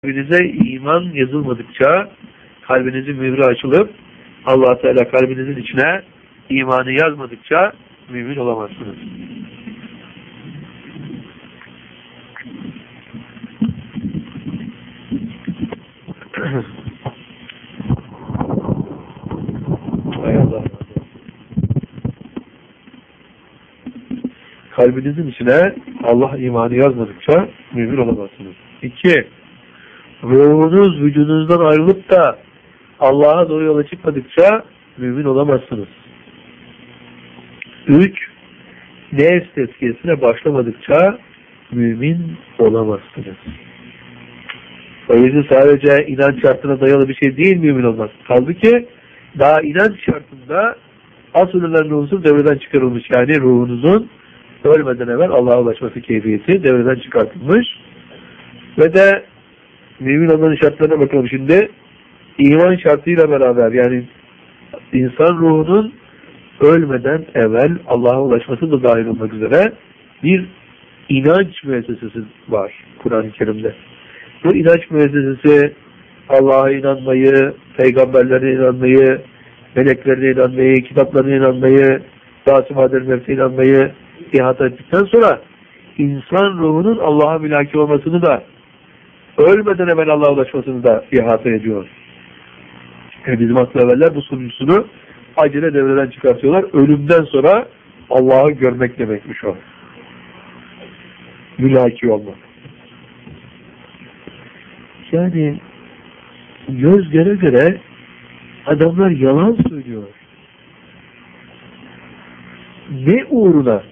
Kalbinize iman yazılmadıkça, kalbinizin mührü açılıp Allah Teala kalbinizin içine imanı yazmadıkça mümin olamazsınız. Hay Allah. Kalbinizin içine Allah imanı yazmadıkça mümin olamazsınız. 2. Ruhunuz vücudunuzdan ayrılıp da Allah'a doğru yola çıkmadıkça mümin olamazsınız. 3. Nefs tezkiyesine başlamadıkça mümin olamazsınız. O yüzden sadece inanç şartına dayalı bir şey değil mümin olmak. Halbuki daha inanç şartında asıl önemli unsur devreden çıkarılmış. Yani ruhunuzun ölmeden evvel Allah'a ulaşması keyfiyeti devreden çıkartılmış. Ve de mümin olmanın şartlarına bakalım şimdi. İman şartıyla beraber, yani insan ruhunun ölmeden evvel Allah'a ulaşması da dahil olmak üzere bir inanç müessesesi var Kur'an-ı Kerim'de. Bu inanç müessesesi Allah'a inanmayı, peygamberlerine inanmayı, meleklerine inanmayı, kitaplarına inanmayı, Dâsim-i Mevt'e inanmayı ihata ettikten sonra insan ruhunun Allah'a mülaki olmasını da ölmeden evvel Allah'a ulaşmasını da ihata ediyor. Yani bizim aklı evveller bu sonuncusunu acele devreden çıkartıyorlar. Ölümden sonra Allah'ı görmek demekmiş o. Mülaki olmak. Yani göz göre göre adamlar yalan söylüyor. Ne uğruna?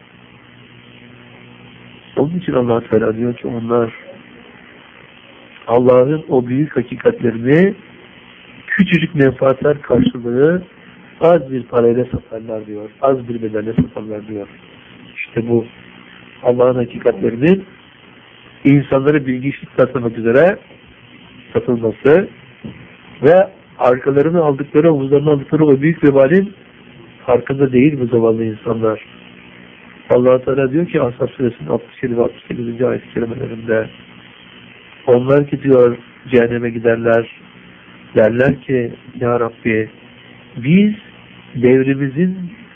Onun için Allah Teala diyor ki onlar Allah'ın o büyük hakikatlerini küçücük menfaatler karşılığı az bir parayla satarlar diyor. Az bir bedelle satarlar diyor. İşte bu Allah'ın hakikatlerinin insanları bilgiçlik taslamak üzere satılması ve arkalarını aldıkları, omuzlarını aldıkları o büyük vebalin farkında değil bu zavallı insanlar. Allah Teala diyor ki Ashab Suresinin 67 ve 68. ayet-i kerimelerinde onlar ki diyor cehenneme giderler, derler ki Ya Rabbi biz devrimizin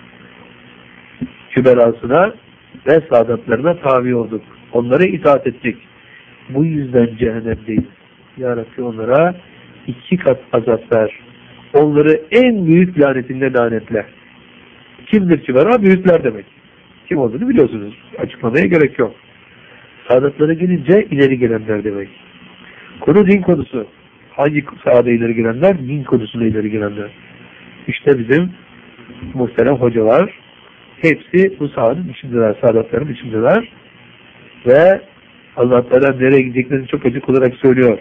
küberasına ve saadatlarına tabi olduk. Onlara itaat ettik. Bu yüzden cehennemdeyiz. Ya Rabbi onlara 2 kat azap ver. Onları en büyük lanetinle lanetle. Kimdir kübera? Büyükler demek. Kim olduğunu biliyorsunuz. Açıklamaya gerek yok. Saadatlara gelince ileri gelenler demek. Konu din konusu. Hangi sahada ileri gelenler? Din konusunda ileri gelenler. İşte bizim muhterem hocalar hepsi bu sahanın içindeler, saadatların içindeler. Ve Allah Teala nereye gideceklerini çok açık olarak söylüyor.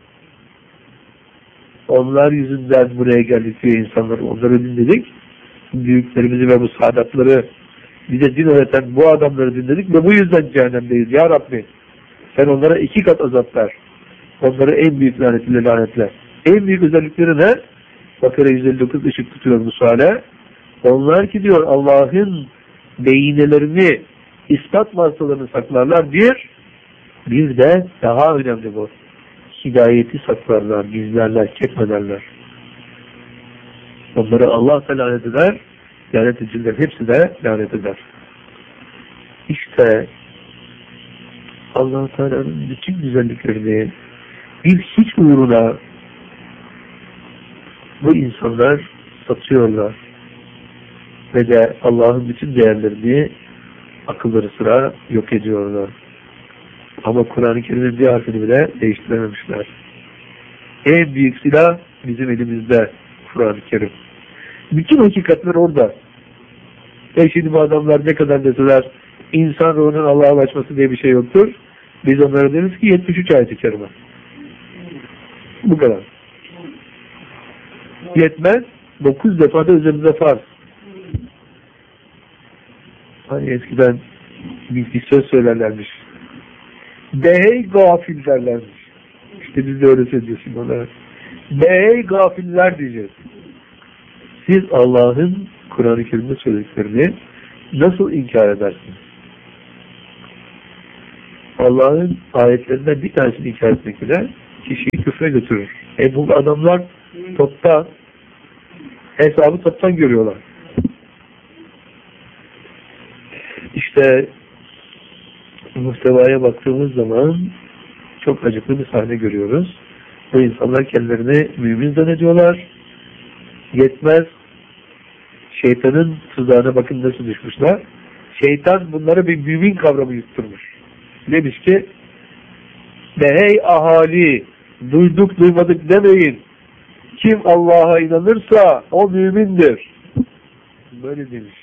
Onlar yüzünden buraya geldik diyor insanlar. Onları dinledik. Büyüklerimizi ve bu saadatları bize din öğreten bu adamları dinledik ve bu yüzden cehennemdeyiz. Ya Rabbi sen onlara 2 kat azap ver. Onları en büyük lanetiyle lanetle. En büyük özellikleri ne? Bakara 159 ışık tutuyor bu suale. Onlar ki diyor Allah'ın beyinelerini, ispat vasıtalarını saklarlar. Bir de daha önemli bu. Hidayeti saklarlar, gizlerler, çekmederler. Onları Allah da lanet eder, lanet ediciler hepsi de lanet eder. İşte Allah Teala'nın bütün güzelliklerini bir hiç uğruna bu insanlar satıyorlar ve de Allah'ın bütün değerlerini akılları sıra yok ediyorlar. Ama Kur'an-ı Kerim'in bir harfini bile değiştirememişler. En büyük silah bizim elimizde Kur'an-ı Kerim. Bütün hakikatler orada. Şimdi bu adamlar ne kadar deseler insan ruhunun Allah'a ulaşması diye bir şey yoktur. Biz onlara deriz ki 73 ayet-i kerime. Bu kadar. Yetmez. 9 defa da üzerimize farz. Hani eskiden bir söz söylerlermiş. Behey gafil derlermiş. İşte biz de öyle söylüyoruz onlara. Behey gafiller diyeceğiz. Siz Allah'ın Kur'an-ı Kerim'de söylediklerini nasıl inkar edersiniz? Allah'ın ayetlerinden bir tanesini inkar etmek bile kişiyi küfre götürür. Bu adamlar toptan, hesabı toptan görüyorlar. İşte muhtevaya baktığımız zaman çok acıklı bir sahne görüyoruz. Bu insanlar kendilerini mümin zannediyorlar. Yetmez. Şeytanın tuzağına bakın nasıl düşmüşler. Şeytan bunlara bir mümin kavramı yutturmuş. Demiş ki hey ahali, duyduk duymadık demeyin. Kim Allah'a inanırsa o mümindir. Böyle demiş.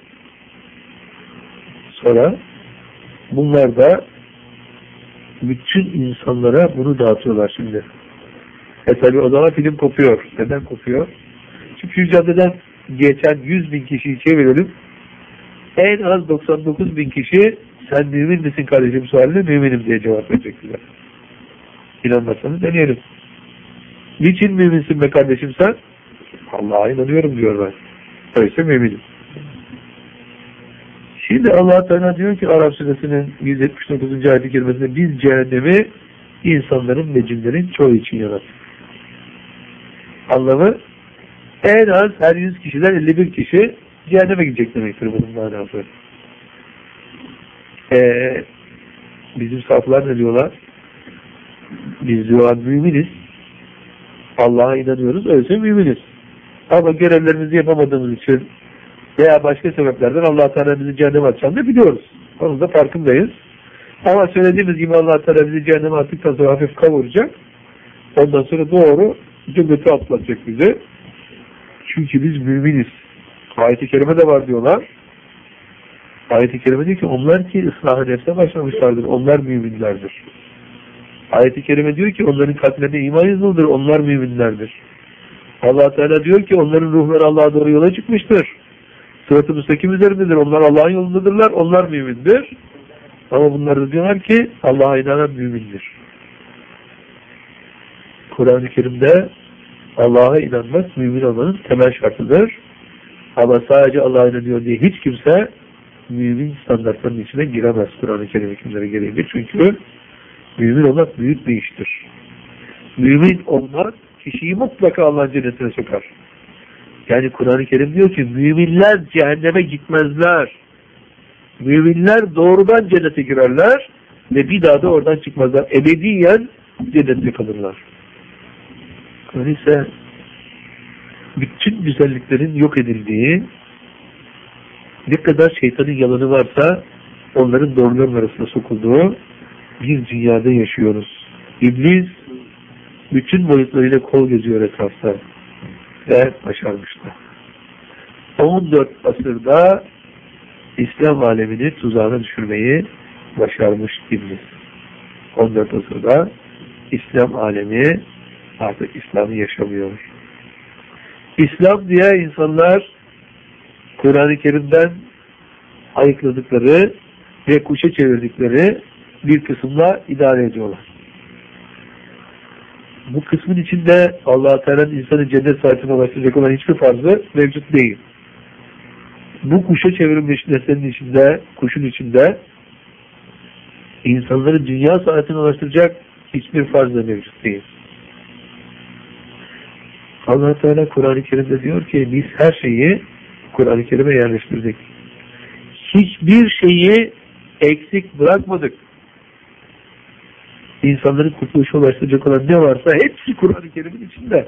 Sonra bunlar da bütün insanlara bunu dağıtıyorlar şimdi. Tabi o zaman film kopuyor. Neden kopuyor? Çünkü şu caddeden geçen 100.000 kişiyi çevirelim. En az 99.000 kişi sen mümin misin kardeşim sualine müminim diye cevap verecekler. İnanmazsanız deneyelim. Niçin müminsin be kardeşim sen? Allah'a inanıyorum diyor ben. Öyleyse müminim. Şimdi Allah Teala diyor ki Araf Suresinin 179. ayet-i kerimesinde biz cehennemi insanların ve cinlerin çoğu için yarattık. Anlamı en az her 100 kişiden 51 kişi cehenneme gidecek demektir bunun manası. Bizim saflar ne diyorlar? Biz diyorlar müminiz. Allah'a inanıyoruz. Öyleyse müminiz. Ama görevlerimizi yapamadığımız için veya başka sebeplerden Allah Teala bizi cehenneme atacağını biliyoruz. Onun da farkındayız. Ama söylediğimiz gibi Allah Teala bizi cehenneme attıktan sonra hafif kavuracak. Ondan sonra doğru cennete atlatacak bizi. Çünkü biz müminiz. Ayet-i kerime de var diyorlar. Ayet-i kerime diyor ki onlar ki ıslah-ı nefse başlamışlardır. Onlar müminlerdir. Ayet-i kerime diyor ki onların kalplerine iman yazılıdır. Onlar müminlerdir. Allah Teala diyor ki onların ruhları Allah'a doğru yola çıkmıştır. Sırat-ı müstakim üzerindedir. Onlar Allah'ın yolundadırlar. Onlar mümindir. Ama bunlar da diyorlar ki Allah'a inanan mümindir. Kur'an-ı Kerim'de Allah'a inanmak mümin olmanın temel şartıdır. Ama sadece Allah'a inanıyor diye hiç kimse mümin standartlarının içine giremez Kur'an-ı Kerim hükümleri gereği. Çünkü mümin olmak büyük bir iştir. Mümin olmak kişiyi mutlaka Allah'ın cennetine sokar. Yani Kur'an-ı Kerim diyor ki müminler cehenneme gitmezler. Müminler doğrudan cennete girerler ve bir daha da oradan çıkmazlar. Ebediyen cennette kalırlar. Öyleyse bütün güzelliklerin yok edildiği, ne kadar şeytanın yalanı varsa onların doğruların arasına sokulduğu bir dünyada yaşıyoruz. İblis bütün boyutlarıyla kol geziyor etrafta ve başarmışlar. 14 asırda İslam alemini tuzağına düşürmeyi başarmış İblis. 14 asırda İslam alemi artık İslam'ı yaşamıyor. İslam diye insanlar Kur'an-ı Kerim'den ayıkladıkları ve kuşa çevirdikleri bir kısımla idare ediyorlar. Bu kısmın içinde Allah-u Teala'nın insanı cennet saatine ulaştıracak olan hiçbir farzı mevcut değil. Bu kuşa çevrilmiş nesnenin içinde, kuşun içinde insanları dünya saatine ulaştıracak hiçbir farz da mevcut değil. Allah Teala Kur'an-ı Kerim'de diyor ki biz her şeyi Kur'an-ı Kerim'e yerleştirdik. Hiçbir şeyi eksik bırakmadık. İnsanların kurtuluşa ulaştıracak olan ne varsa hepsi Kur'an-ı Kerim'in içinde.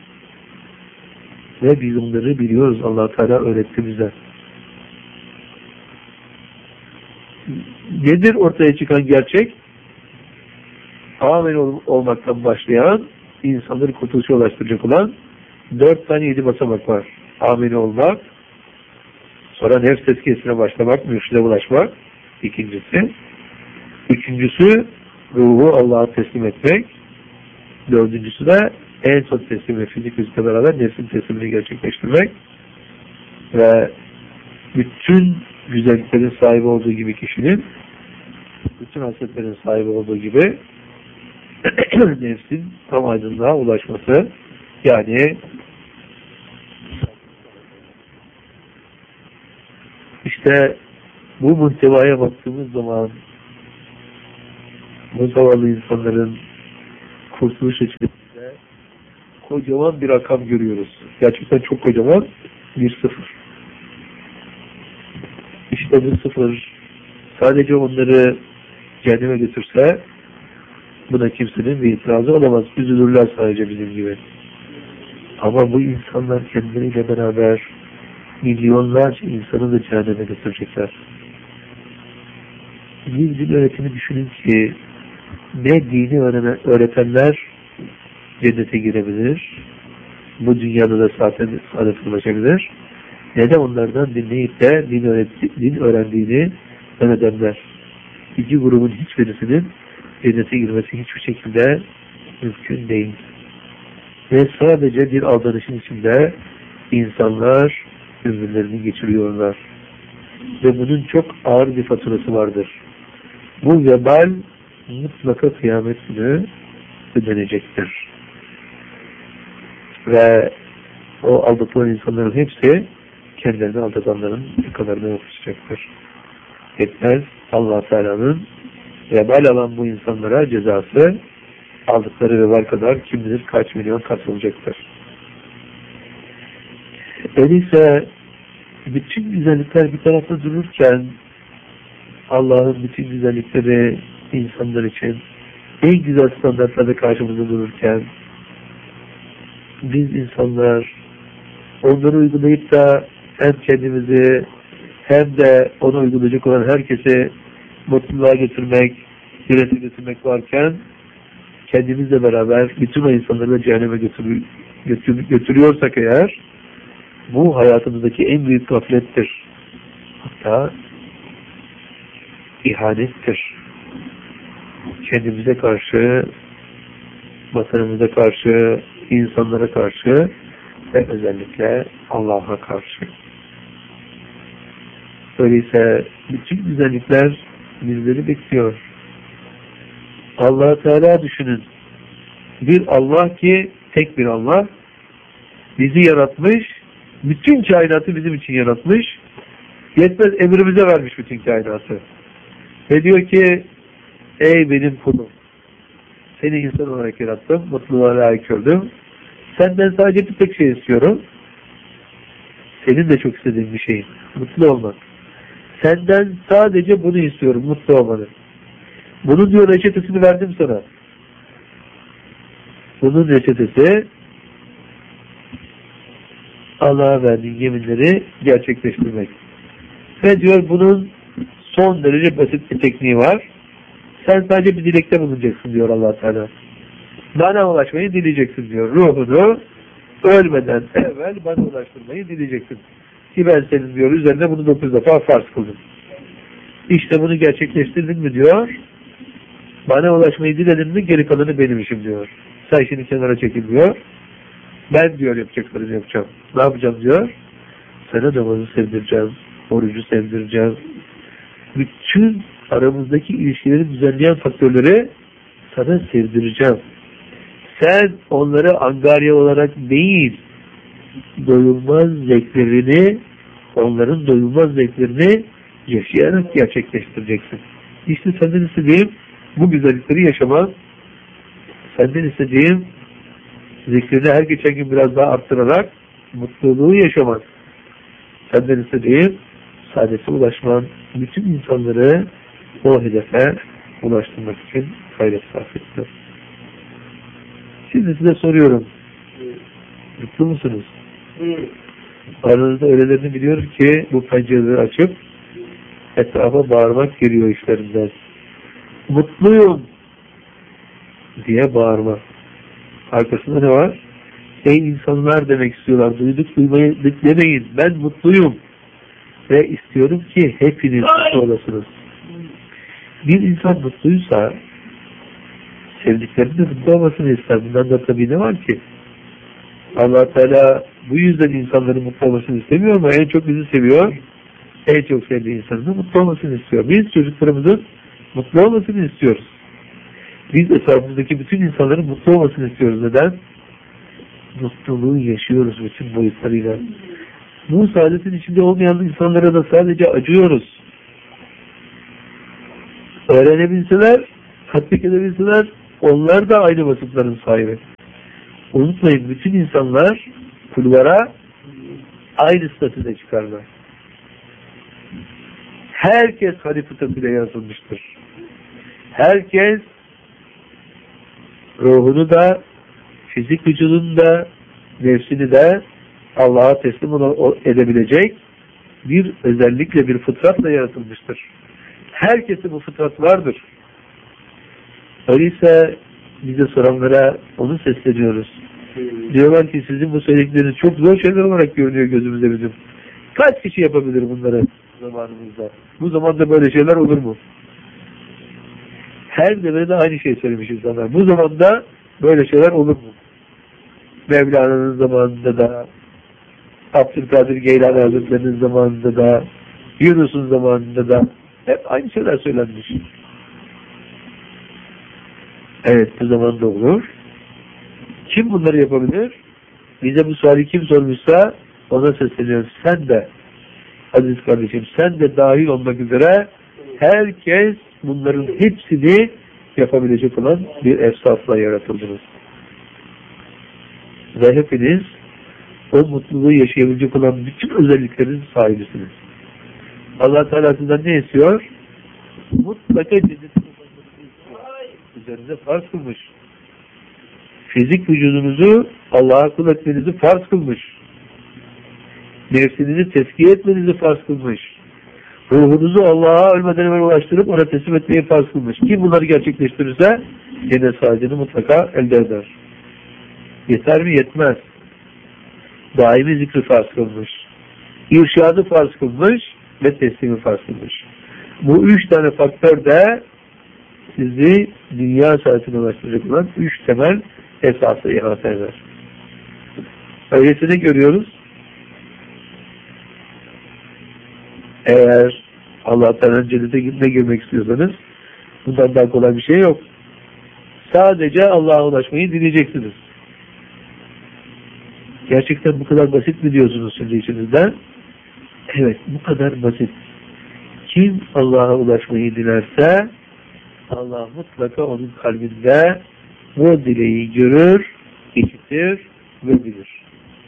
Ve biz onları biliyoruz. Allah Teala öğretti bize. Nedir ortaya çıkan gerçek? Amin olmaktan başlayan, insanları kurtuluşa ulaştıracak olan 4 tane 7 basamak var. Amin olmak, sonra nefs tezkiyesine başlamak, mürşide ulaşmak, ikincisi. Üçüncüsü, ruhu Allah'a teslim etmek. Dördüncüsü de en son teslim etmek, yüzükle beraber nefsin teslimini gerçekleştirmek. Ve bütün güzelliklerin sahibi olduğu gibi kişinin, bütün hasletlerin sahibi olduğu gibi nefsin tam aydınlığa ulaşması. Yani işte bu muhtevaya baktığımız zaman bu zavallı insanların kurtuluş içerisinde kocaman bir rakam görüyoruz. Gerçekten çok kocaman bir sıfır. İşte bu sıfır sadece onları cehenneme götürse buna kimsenin bir itirazı olamaz. Üzülürler sadece bizim gibi. Ama bu insanlar kendileriyle beraber milyonlarca insanı da cehenneme götürecekler. Bir din öğretimi düşünün ki ne dini öğretenler cennete girebilir, bu dünyada da saadet ulaşabilir, ne de onlardan dinleyip de din öğrendiğini öğretenler. İki grubun hiçbirisinin cennete girmesi hiçbir şekilde mümkün değil. Ve sadece bir aldanışın içinde insanlar ömürlerini geçiriyorlar. Ve bunun çok ağır bir faturası vardır. Bu vebal mutlaka kıyamet günü ödenecektir. Ve o aldatılan insanların hepsi kendilerini aldatanların yakalarına yapışacaktır. Yetmez Allah Teala'nın vebal alan bu insanlara cezası aldıkları vebal kadar kim bilir kaç milyon kat olacaktır. Öyleyse bütün güzellikler bir tarafta dururken Allah'ın bütün güzellikleri insanlar için en güzel standartlarda karşımızda dururken biz insanlar onları uygulayıp da hem kendimizi hem de onu uygulayacak olan herkese mutluluğa getirmek, cennete götürmek varken kendimizle beraber bütün o insanları da cehenneme götürüyorsak eğer bu hayatımızdaki en büyük gaflettir. Hatta ihanettir. Kendimize karşı, vatanımıza karşı, insanlara karşı ve özellikle Allah'a karşı. Öyleyse bütün güzellikler bizleri bekliyor. Allah-u Teala düşünün. Bir Allah ki tek bir Allah bizi yaratmış, bütün kainatı bizim için yaratmış, yetmez emrimize vermiş bütün kainatı. Ve diyor ki ey benim kulum, seni insan olarak yarattım, mutluluğa layık gördüm. Senden sadece bir tek şey istiyorum. Senin de çok istediğin bir şeyin. Mutlu olmak. Senden sadece bunu istiyorum, mutlu olmanı. Bunun diyor reçetesini verdim sana. Bunun reçetesi Allah'a verdiğin yeminleri gerçekleştirmek. Ve diyor bunun son derece basit bir tekniği var. Sen sadece bir dilekte bulunacaksın diyor Allah Teala. Bana ulaşmayı dileyeceksin diyor. Ruhunu ölmeden evvel bana ulaştırmayı dileyeceksin. Ki ben senin diyor üzerine bunu 9 defa farz kıldım. İşte bunu gerçekleştirdin mi diyor. Bana ulaşmayı diledin mi geri kalanı benim işim diyor. Sen şimdi kenara çekil diyor. Ben diyor yapacaklarını yapacağım. Ne yapacağım diyor. Sana namazı sevdireceğim. Orucu sevdireceğim. Bütün aramızdaki ilişkileri düzenleyen faktörleri sana sevdireceğim. Sen onları angarya olarak değil, doyulmaz zevklerini, onların doyulmaz zevklerini yaşayarak gerçekleştireceksin. İşte senden istediğim bu güzellikleri yaşaman, senden istediğim zikrini her geçen gün biraz daha arttırarak mutluluğu yaşaman, senden istediğim saadete ulaşman, bütün insanları o hedefe ulaştırmak için gayret sarf ettir. Şimdi size soruyorum. Mutlu musunuz? Aranızda öylelerini biliyorum ki bu pencereleri açıp etrafa bağırmak geliyor işlerinden. Mutluyum diye bağırma. Arkasında ne var? Ey insanlar demek istiyorlar. Duyduk duymadık demeyin. Ben mutluyum. Ve istiyorum ki hepiniz mutlu olasınız. Bir insan mutluysa sevdiklerinin de mutlu olmasını ister. Bundan da tabii ne var ki? Allah Teala bu yüzden insanların mutlu olmasını istemiyor ama en çok bizi seviyor. En çok sevdiği insanın da mutlu olmasını istiyor. Biz çocuklarımızın mutlu olmasını istiyoruz. Biz etrafımızdaki bütün insanların mutlu olmasını istiyoruz. Neden? Mutluluğu yaşıyoruz bütün boyutlarıyla. Bu saadetin içinde olmayan insanlara da sadece acıyoruz. Öğrenebilseler, tatbik edebilseler Onlar da aynı vasıfların sahibi. Unutmayın, bütün insanlar kulvara aynı statüde çıkarlar. Herkes halifetle yazılmıştır. Herkes ruhunu da, fizik vücudunu da, nefsini de Allah'a teslim edebilecek bir özellikle, bir fıtratla yaratılmıştır. Herkese bu fıtrat vardır. Öyleyse bize soranlara onu sesleniyoruz. Diyorlar ki sizin bu söyledikleriniz çok zor şeyler olarak görünüyor gözümüzde bizim. Kaç kişi yapabilir bunları zamanımızda? Bu zamanda böyle şeyler olur mu? Her devrede aynı şey söylemiş insanlar. Bu zamanda böyle şeyler olur mu? Mevlana'nın zamanında da, Abdülkadir Geylani Hazretleri'nin zamanında da, Yunus'un zamanında da hep aynı şeyler söylenmiş. Evet, bu zamanda olur. Kim bunları yapabilir? Bize bu suali kim sormuşsa ona sesleniyoruz. Sen de aziz kardeşim, sen de dahil olmak üzere herkes bunların hepsini yapabilecek olan bir efsafla yaratıldınız. Ve hepiniz o mutluluğu yaşayabilecek olan bütün özelliklerin sahibisiniz. Allah Teala sizden ne istiyor? Mutlaka cennetin üzerinize farz kılmış. Fizik vücudunuzu Allah'a kul etmenizi farz kılmış. Nefsinizi tezkiye etmenizi farz kılmış. Ruhunuzu Allah'a ölmeden evvel ulaştırıp ona teslim etmeyi farz kılmış. Kim bunları gerçekleştirirse cennet saadetini mutlaka elde eder. Yeter mi? Yetmez. Daimi zikri farz kılmış. İrşadı farz kılmış ve teslimi farz kılmış. Bu 3 tane faktör de sizi dünya saadetine ulaştıracak olan 3 temel esası ihata eder. Öyleyse ne görüyoruz? Eğer Allah'tan cennete girmek istiyorsanız bundan daha kolay bir şey yok. Sadece Allah'a ulaşmayı dileyeceksiniz. Gerçekten bu kadar basit mi diyorsunuz şimdi içinizden? Evet, bu kadar basit. Kim Allah'a ulaşmayı dilerse Allah mutlaka onun kalbinde bu dileği görür, işitir ve bilir.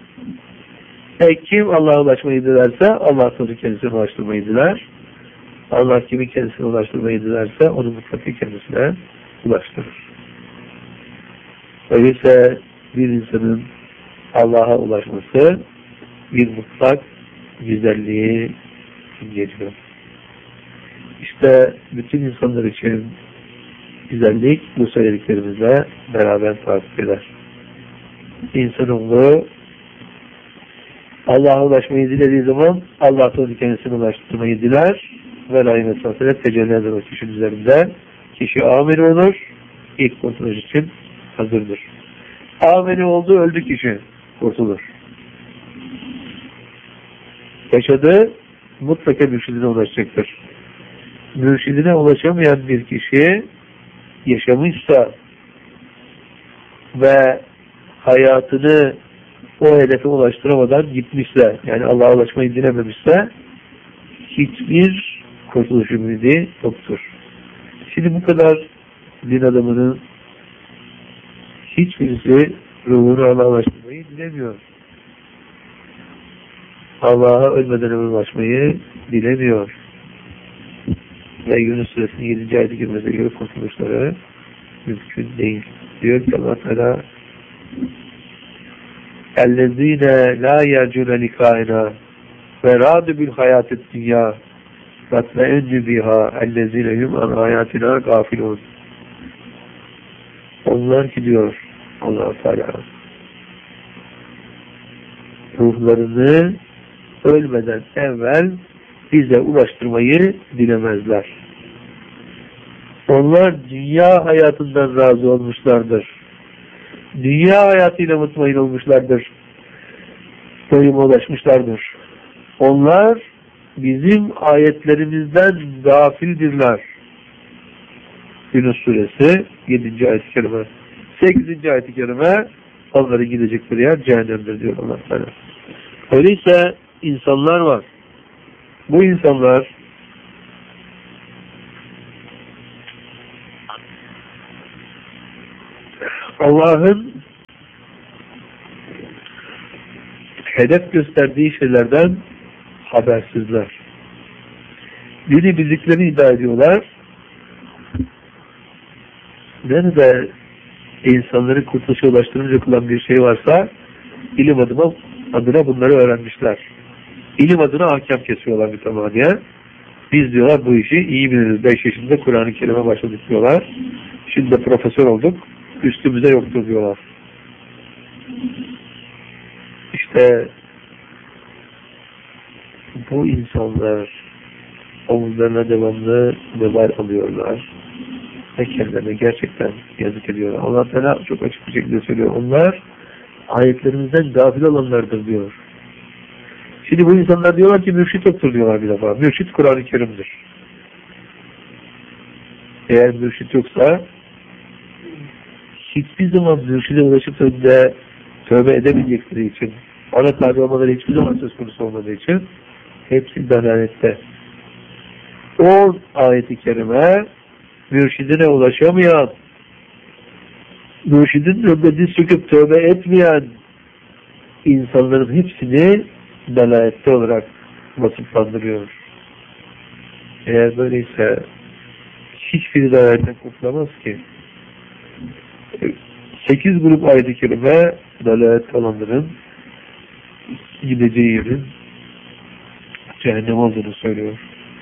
Kim Allah'a ulaşmayı dilerse Allah onu kendisine ulaştırmayı diler. Allah kimi kendisine ulaştırmayı dilerse onu mutlaka kendisine ulaştırır. Öyleyse bir insanın Allah'a ulaşması bir mutlak güzelliği geliyor. İşte bütün insanlar için güzellik bu söylediklerimizle beraber takip eder. İnsanoğlu Allah'a ulaşmayı dilediği zaman Allah da onu kendisine ulaştırmayı diler ve rahim esasıyla tecelli eder o kişinin üzerinde. Kişi ameli olur, ilk kurtuluş için hazırdır. Ameli oldu, öldü kişi, kurtulur. Yaşadı, mutlaka mürşidine ulaşacaktır. Mürşidine ulaşamayan bir kişi yaşamışsa ve hayatını o hedefe ulaştıramadan gitmişse, yani Allah'a ulaşmayı dilememişse hiçbir kurtuluş ümidi yoktur. Şimdi bu kadar din adamının hiçbirisi ruhunu Allah'a ulaşmayı dilemiyor. Allah'a ölmeden evvel ulaşmayı dilemiyor. Ve Yunus Suresi'nin 7. ayet-i kerimesine göre kurtuluşları mümkün değil. Diyor ki Allah Teala اَلَّذ۪ينَ لَا يَرْجُونَ لِقَائِنَا وَرَادُ بِالْحَيَاتِ الدُّنْيَا فَاتْمَئِنُّ بِهَا اَلَّذ۪ينَ هُمْ عَنْ آيَاتِنَا غَافِلُونَ. Onlar ki diyor Allah Teala ruhlarını ölmeden evvel bize ulaştırmayı dilemezler. Onlar dünya hayatından razı olmuşlardır. Dünya hayatıyla mutmain olmuşlardır. Doyuma ulaşmışlardır. Onlar bizim ayetlerimizden gafildirler. Yunus Suresi 7. ayet-i kerime. 8. ayet-i kerime onların gidecekleri yer cehennemdir diyor Allah Teala. Öyleyse insanlar var. Bu insanlar Allah'ın hedef gösterdiği şeylerden habersizler. Dini bildiklerini iddia ediyorlar. Nerede insanları kurtuluşa ulaştırınca kılan bir şey varsa ilim adına bunları öğrenmişler. İlim adına ahkam kesiyorlar mütemadiyen. Biz diyorlar bu işi iyi biliriz. 5 yaşında Kur'an-ı Kerim'e başladık diyorlar. Şimdi de profesör olduk. Üstümüzde yoktur diyorlar. İşte bu insanlar omuzlarına devamlı vebal alıyorlar. Ve kendilerine gerçekten yazık ediyorlar. Allah Teala çok açık bir şekilde söylüyor. Onlar ayetlerimizden gafil olanlardır diyor. Şimdi bu insanlar diyorlar ki mürşit yoktur diyorlar bir defa. Mürşit Kur'an-ı Kerim'dir. Eğer mürşit yoksa hiçbir zaman mürşide ulaşıp önünde tövbe edemeyecekleri için, ona tabi olmaları hiçbir zaman söz konusu olmadığı için hepsi dalalette. O ayet-i kerime mürşidine ulaşamayan, mürşidin önünde diz çöküp tövbe etmeyen insanların hepsini dalalette olarak vasıflandırıyor. Eğer böyleyse hiçbiri dalaletten kurtulamaz ki. 8 grup ayet-i kerime dalalette olanların gideceği yerin cehennem olduğunu söylüyor.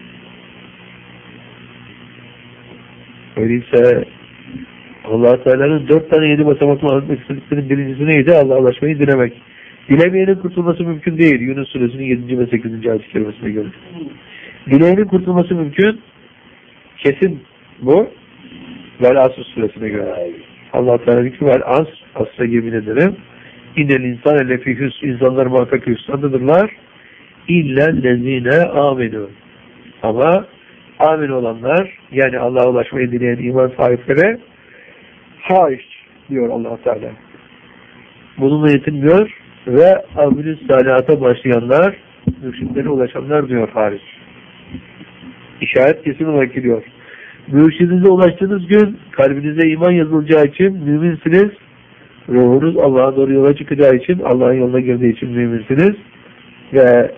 Öyleyse Allah Teala'nın 4 tane 7 basamaklı anlatmak istediklerinin birincisi neydi? Allah'a ulaşmayı dilemek. Dilemeyenin kurtulması mümkün değil. Yunus Suresinin 7. ve 8. ayet-i kerimesine göre. Dileyenin kurtulması mümkün. Kesin bu. Vel-Asr Suresine göre. Allah Teala diyor ki Vel-Asr'a yemin ederim. İnnel insane lefî hüsn. İnsanlar muhakkak hüsnadadırlar. İllellezîne âmenû. Ama amin olanlar, yani Allah'a ulaşmayı dileyen iman sahipleri hariç diyor Allah Teala. Bununla yetinmiyor ve amel-i salihata başlayanlar, mürşitlere ulaşanlar diyor hariç. İşaret kesin olarak gidiyor. Mürşidinize ulaştığınız gün kalbinize iman yazılacağı için müminsiniz. Ruhunuz Allah'a doğru yola çıkacağı için, Allah'ın yoluna girdiği için müminsiniz. Ve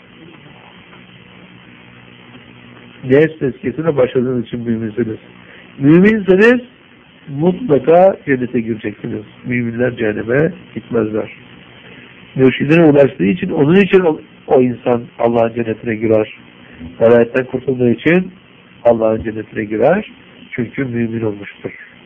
nefs tezkiyesine başladığınız için müminsiniz. Müminseniz mutlaka cennete gireceksiniz. Müminler cehenneme gitmezler. Mürşidine ulaştığı için, onun için o insan Allah'ın cennetine girer. Dalayetten kurtulduğu için Allah'ın cennetine girer. Çünkü mümin olmuştur.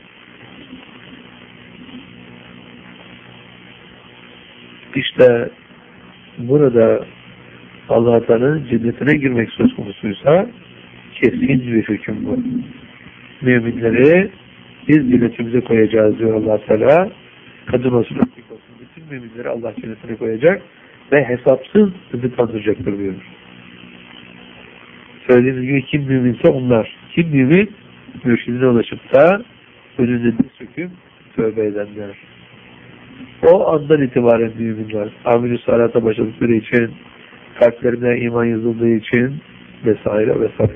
İşte burada Allah Teala'nın cennetine girmek söz konusuysa kesin bir hüküm bu. Müminleri biz cennetimize koyacağız diyor Allah Teala. Kadın olsun, erkek olsun. Bütün müminleri Allah cennetine koyacak ve hesapsız rızıklandıracaktır diyor. Söylediğimiz gibi kim müminse onlar. Kim mümin? Mürşidine ulaşıp da önünde diz çöküp tövbe edenler. O andan itibaren müminler. Amel-i salihata başladıkları için, kalplerine iman yazıldığı için vesaire vesaire.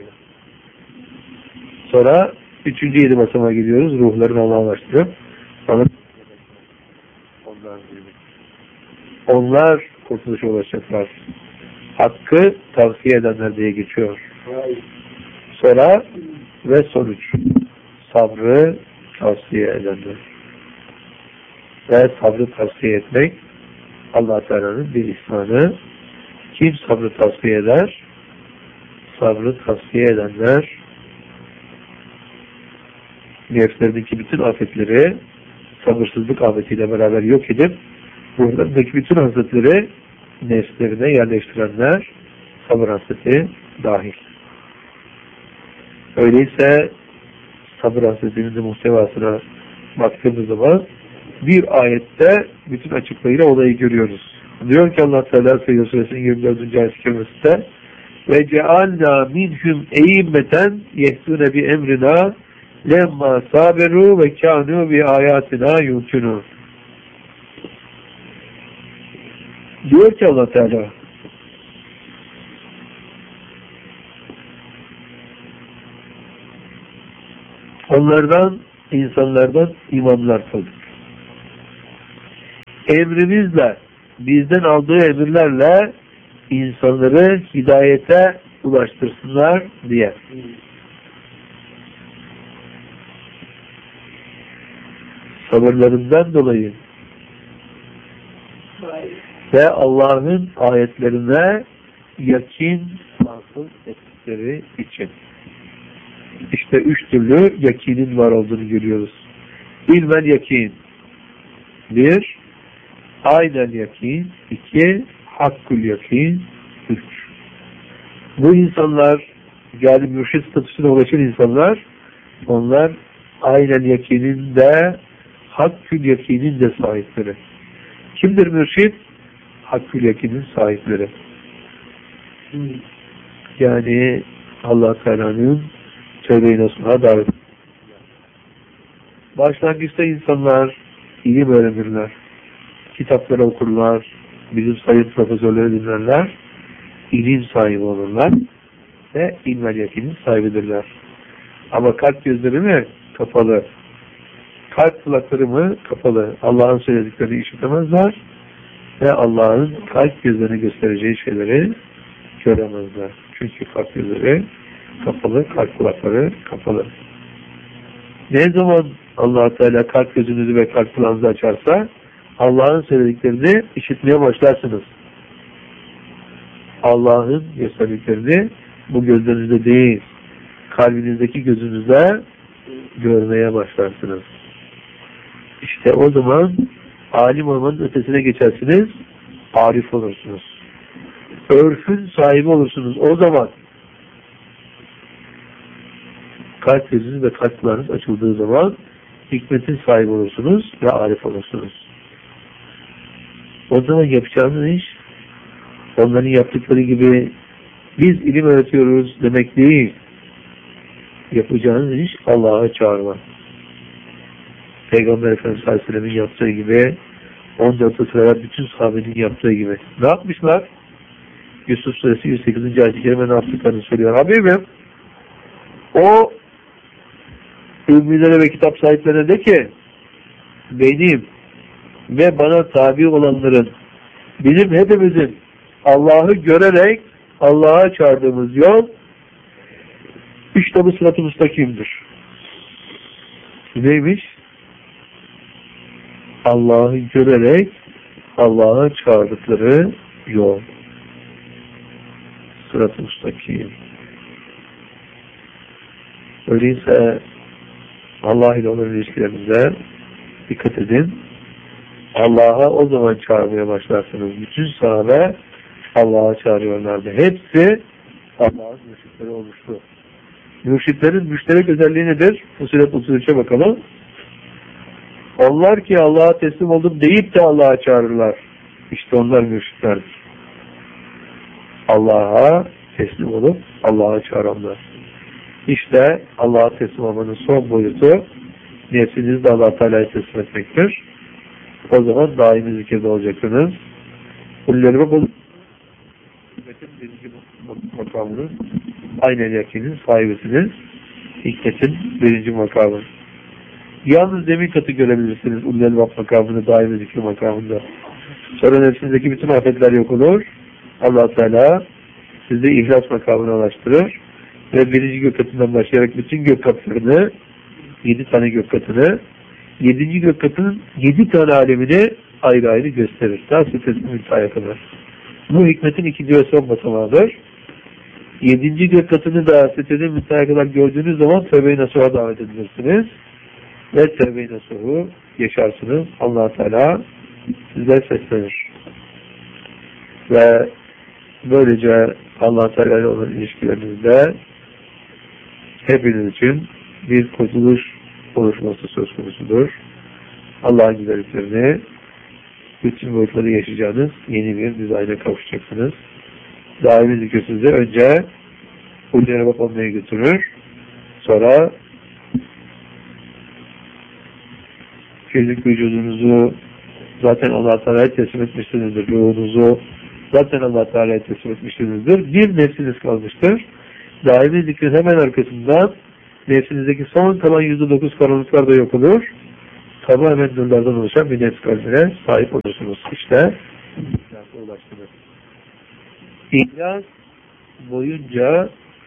Sonra 3. 7 basamağa gidiyoruz. Ruhlarını Allah'a ulaştırıyor. Onlar kurtuluşa ulaşacaklar. Hakkı tavsiye edenler diye geçiyor. Sonra ve sonuç. Sabrı tavsiye edenler. Ve sabrı tavsiye etmek Allah Teala'nın bir ihsanı. Kim sabrı tavsiye eder? Sabrı tavsiye edenler nefslerindeki bütün afetleri sabırsızlık afetiyle beraber yok edip buradaki bütün hasretleri nefslerine yerleştirenler sabır hasreti dahil. Öyleyse sabır hasretinin de muhtevasına baktığımız zaman bir ayette bütün açıklarıyla olayı görüyoruz. Diyor ki Allah Teala Seyyid Suresinin 24. ayet-i kerimesinde ve cealna minhum e'immeten yehtune bi emrina lemma saberu ve kânû bi ayatina yuqinûn. Diyor ki Allah Teala onlardan, insanlardan imamlar kıldık. emrimizle, bizden aldığı emirlerle insanları hidayete ulaştırsınlar diye. Sabırlarından dolayı ve Allah'ın ayetlerine yakin hasıl ettikleri için. İşte 3 türlü yakinin var olduğunu görüyoruz. İlmen yakin. 1. Aynen yakin. 2. Hakkul yakin. 3. Bu insanlar, yani mürşid statüsüne ulaşan insanlar, onlar aynen yakinin de hakkul yakinin de sahipleri. Kimdir mürşid? Hakkul yakinin sahipleri. Yani Allah Teala'nın tövbe-i nasuha davet. Başlangıçta insanlar ilim öğrenirler, kitapları okurlar, bizim sayın profesörleri dinlerler, ilim sahibi olurlar ve ilmel yakinin sahibidirler. Ama kalp gözleri mi? Kapalı. Kalp kulakları mı? Kapalı. Allah'ın söylediklerini işitemezler ve Allah'ın kalp gözlerine göstereceği şeyleri göremezler. Çünkü kalp gözleri kapalı, kalp kulakları kapalı. Ne zaman Allah Teala kalp gözünüzü ve kalp kulağınızı açarsa Allah'ın söylediklerini işitmeye başlarsınız. Allah'ın gösterdiklerini bu gözlerinizde değil, kalbinizdeki gözünüzde görmeye başlarsınız. İşte o zaman alim olmanın ötesine geçersiniz, arif olursunuz. Örfün sahibi olursunuz. O zaman kalp gözünüz ve kalp kulağınız açıldığı zaman hikmetin sahibi olursunuz ve arif olursunuz. O zaman yapacağınız iş onların yaptıkları gibi biz ilim öğretiyoruz demek değil. Yapacağınız iş Allah'a çağırma. Peygamber Efendimiz Aleyhisselam'ın yaptığı gibi 14 asırlar bütün sahabenin yaptığı gibi. Ne yapmışlar? Yusuf Suresi 108. ayet-i kerime ne yaptıklarını söylüyor. Habibim o ümmilere ve kitap sahiplerine de ki benim ve bana tabi olanların bizim hepimizin Allah'ı görerek Allah'a çağırdığımız yol işte bu sırat-ı müstakimdir. Neymiş? Allah'ı görerek Allah'a çağırdıkları yol. Sırat-ı müstakim. Öyleyse Allah ile olan ilişkilerinize dikkat edin. Allah'a o zaman çağırmaya başlarsınız. Bütün sahabe Allah'a çağırıyorlardı. Hepsi Allah'ın mürşitleri olmuştu. Mürşitlerin müşterek özelliği nedir? Fussilet 33'e bakalım. Onlar ki Allah'a teslim oldum deyip de Allah'a çağırırlar. İşte onlar mürşitlerdir. Allah'a teslim olup Allah'a çağıranlar. İşte Allah'a teslim olmanın son boyutu nefsinizi de Allah-u Teala'ya teslim etmektir. O zaman daimi zikirde olacaksınız. Kullerime bu hikmetin birinci makamının aynen yakinin sahibisiniz. Hikmetin birinci makamı. Yalnız zemin katı görebilirsiniz. Ullel-Vab makamını, daimi zikir makamında. Sonra nefsinizdeki bütün afetler yok olur. Allah-u Teala sizi ihlas makamına ulaştırır. Ve birinci gök katından başlayarak bütün gök katlarını, 7 tane gök katını, 7. gök katının 7 tane alemini ayrı ayrı gösterir. Daha Sidratul Münteha'ya kadar. Bu hikmetin ikinci ve son basamağıdır. 7. gök katını da Sidratul Münteha'ya kadar gördüğünüz zaman tövbe-i nasuha davet edilirsiniz. Ve tövbe-i nasuhu yaşarsınız. Allah-u Teala size seslenir. Ve böylece Allah-u Teala ile olan ilişkilerinizde hepiniz için bir kurtuluş oluşması söz konusudur. Allah'ın güzelliklerini bütün boyutları yaşayacağınız yeni bir dizayna kavuşacaksınız. Daimi zikir sizi önce Ullere Vab olmaya götürür. Sonra fizik vücudunuzu zaten Allah-u Teala'ya teslim etmişsinizdir. Ruhunuzu zaten Allah-u Teala'ya teslim etmişsinizdir. Bir nefsiniz kalmıştır. Daimi zikrin hemen arkasından nefsinizdeki son kalan %9 karanlıklar da yok olur. tamamen nurlardan oluşan bir nefs kalbine sahip olursunuz. İşte İhlas'a ulaştınız. İhlas boyunca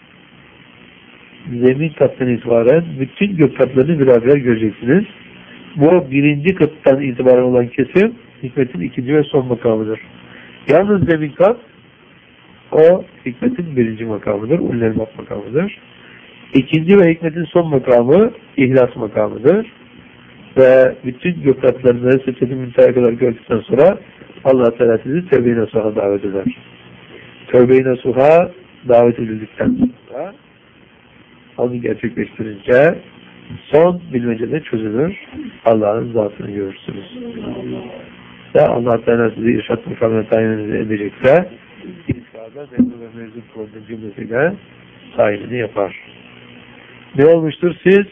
zemin kattan itibaren bütün gök katlarını birer birer göreceksiniz. Bu birinci kattan itibaren olan kesim hikmetin ikinci ve son makamıdır. Yalnız zemin kat o hikmetin birinci makamıdır. Ullemat makamıdır. İkinci ve hikmetin son makamı ihlas makamıdır. Ve bütün gök katlarını Siddeti Münteha'ya kadar gördükten sonra Allah Teala sizi Tevbe-i Nasuh'a davet eder. Tevbe-i Nasuh'a davet edildikten sonra onu gerçekleştirince son bilmecede çözülür. Allah'ın zatını görürsünüz. Ve Allah Teala sizi irşad makamına tayin edecekse İsa'da memnun ve mevzun problem cümlesiyle tayinini yapar. Ne olmuştur? Siz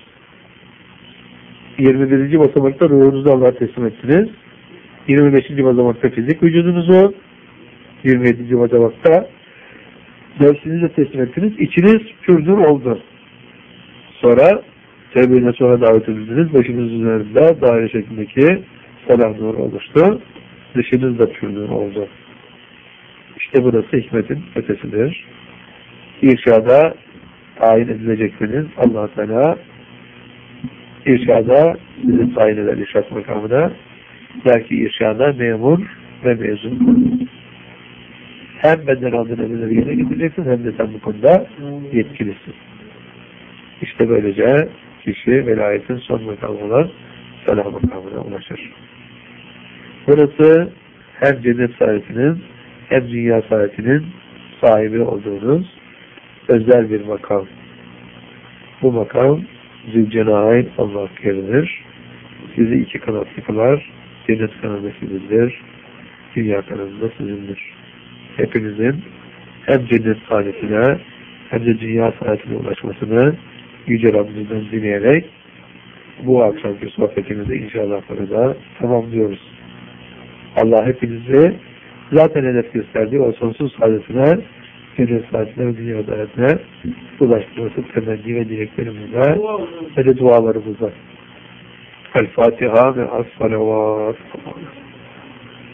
21. basamakta ruhunuzu Allah'a teslim ettiniz. 25. basamakta fizik vücudunuzu, 27. basamakta nefsinizi de teslim ettiniz. İçiniz pürdür oldu. Sonra Tevbe-i sonra davet edildiniz. Başınız üzerinde daire şeklindeki selam nuru oluştu. Dışınız da pürdür oldu. İşte burası hikmetin ötesidir. İrşada tayin edileceksiniz. Allah Teala irşada sizi tayin eder irşad makamına. Belki irşada memur ve mezun. Hem benden aldığın emirleri yerine getireceksin hem de sen bu konuda yetkilisin. İşte böylece kişi velayetin son makamı olan selam makamına ulaşır. Burası hem cennet sahibinin hem dünya sahibinin sahibi olduğunuz özel bir makam. Bu makam Zülcenayn Allah yeridir. Sizi iki kanatlı kılar. Cennet kanadı sizindir. Dünya kanadı da sizindir. Hepinizin hem cennet saadetine hem de dünya saadetine ulaşmasını Yüce Rabbimizden dileyerek bu akşamki sohbetimizi inşallah burada tamamlıyoruz. Allah hepinizi zaten hedef gösterdiği o sonsuz saadetine, cennet saadetine ve dünya saadetine ulaştırması temenni ve dileklerimizle ve de dualarımızla. El Fatiha ve as-salavat.